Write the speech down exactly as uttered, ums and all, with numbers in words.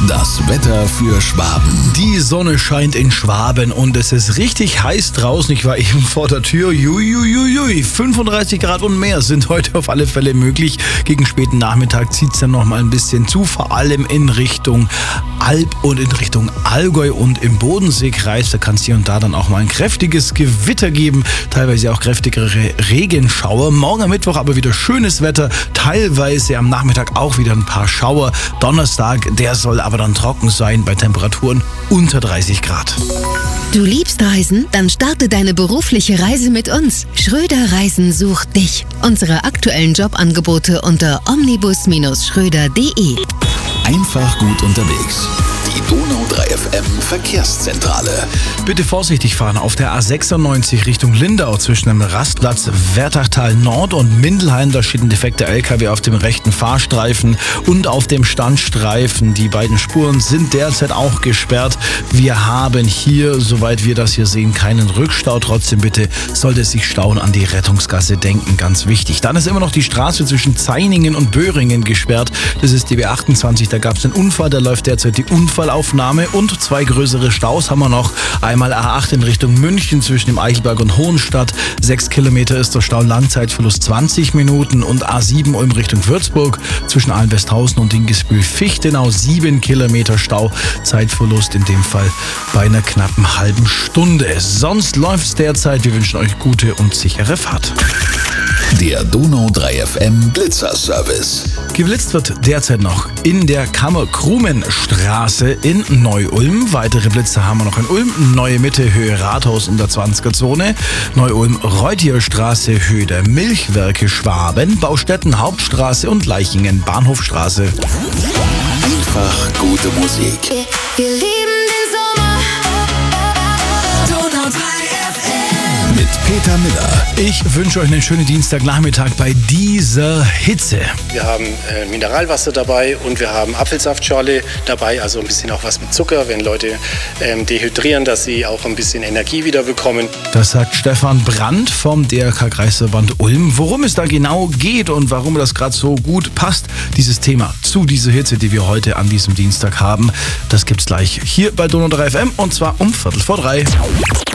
Das Wetter für Schwaben. Die Sonne scheint in Schwaben und es ist richtig heiß draußen. Ich war eben vor der Tür. Juiuiui. fünfunddreißig Grad und mehr sind heute auf alle Fälle möglich. Gegen späten Nachmittag zieht es dann noch mal ein bisschen zu, vor allem in Richtung Alb und in Richtung Allgäu und im Bodenseekreis. Da kann es hier und da dann auch mal ein kräftiges Gewitter geben, teilweise auch kräftigere Regenschauer. Morgen am Mittwoch aber wieder schönes Wetter, teilweise am Nachmittag auch wieder ein paar Schauer. Donnerstag, der soll aber dann trocken sein bei Temperaturen unter dreißig Grad. Du liebst Reisen? Dann starte deine berufliche Reise mit uns. Schröder Reisen sucht dich. Unsere aktuellen Jobangebote unter omnibus Schröder punkt de. Einfach gut unterwegs. Die Donau drei F M Verkehrszentrale. Bitte vorsichtig fahren auf der A sechsundneunzig Richtung Lindau zwischen dem Rastplatz Wärtachtal Nord und Mindelheim. Da steht ein defekter L K W auf dem rechten Fahrstreifen und auf dem Standstreifen. Die beiden Spuren sind derzeit auch gesperrt. Wir haben hier, soweit wir das hier sehen, keinen Rückstau. Trotzdem bitte, sollte es sich stauen, an die Rettungsgasse denken. Ganz wichtig. Dann ist immer noch die Straße zwischen Zainingen und Böhringen gesperrt. Das ist die B achtundzwanzig. Da gab es einen Unfall. Da läuft derzeit die Unfallaufnahme und zwei größere Staus haben wir noch. Einmal A acht in Richtung München zwischen dem Eichelberg und Hohenstadt. Sechs Kilometer ist der Stau, Langzeitverlust zwanzig Minuten. Und A sieben Ulm Richtung Würzburg zwischen Allenwesthausen und Dingisbühl-Fichtenau. Sieben Kilometer Stau, Zeitverlust in dem Fall bei einer knappen halben Stunde. Sonst läuft es derzeit. Wir wünschen euch gute und sichere Fahrt. Der Donau drei F M Blitzerservice. Geblitzt wird derzeit noch in der Kammer-Krumen-Straße in Neu-Ulm. Weitere Blitze haben wir noch in Ulm. Neue Mitte, Höhe Rathaus in der zwanziger-Zone. Neu-Ulm-Reutierstraße, Höhe der Milchwerke Schwaben. Baustätten, Hauptstraße und Leichingen, Bahnhofstraße. Einfach gute Musik. Wir lieben den Sommer. Donau drei F M. Mit Peter Miller. Ich wünsche euch einen schönen Dienstagnachmittag bei dieser Hitze. Wir haben äh, Mineralwasser dabei und wir haben Apfelsaftschorle dabei, also ein bisschen auch was mit Zucker, wenn Leute ähm, dehydrieren, dass sie auch ein bisschen Energie wieder bekommen. Das sagt Stefan Brandt vom D R K-Kreisverband Ulm. Worum es da genau geht und warum das gerade so gut passt, dieses Thema zu dieser Hitze, die wir heute an diesem Dienstag haben, das gibt's gleich hier bei Donau drei F M und zwar um Viertel vor drei.